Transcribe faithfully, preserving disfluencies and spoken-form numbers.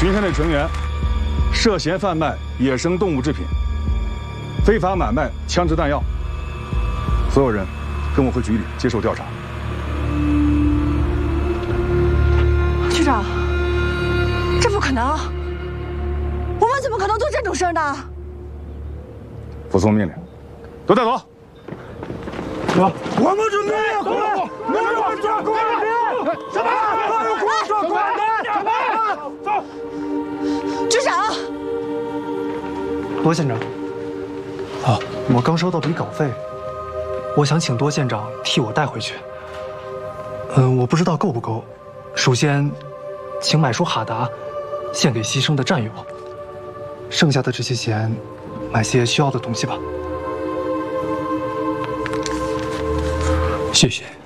巡线队成员涉嫌贩卖野生动物制品、非法买卖枪支弹药，所有人跟我回局里接受调查。 局长，这不可能！我们怎么可能做这种事儿呢？ 服从命令，都带走。 走，我们准备，快，快，快，快，什么？快，快，快，走！ 局长， 罗县长，啊，我刚收到笔稿费，我想请多县长替我带回去。嗯，我不知道够不够。首先，请买束哈达，献给牺牲的战友。剩下的这些钱，买些需要的东西吧。谢谢。